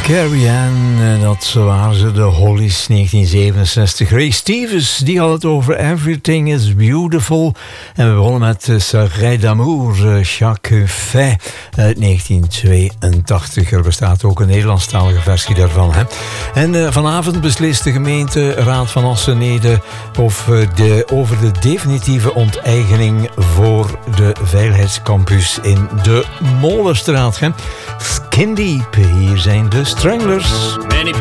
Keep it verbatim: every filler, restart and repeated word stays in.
Carrie Ann, dat waren ze, de Hollies, negentien zevenenzestig. Ray Stevens, die had het over Everything is Beautiful. En we begonnen met Sarret d'amour, Jacques Fay, uit negentien tweeëntachtig. Er bestaat ook een Nederlandstalige versie daarvan. Hè? En uh, vanavond beslist de gemeenteraad van Assenede of, uh, de, over de definitieve onteigening voor de veiligheidscampus in de Molenstraat. Hè? Skin Deep, hier zijn de Stranglers. Many